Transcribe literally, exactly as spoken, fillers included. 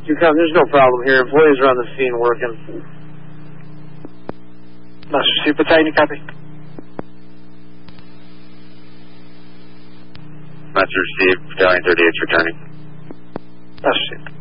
You come, there's no problem here. Employees are on the scene working. Master Chief Battalion, copy. Master Chief, Battalion thirty-eight returning. Master Chief.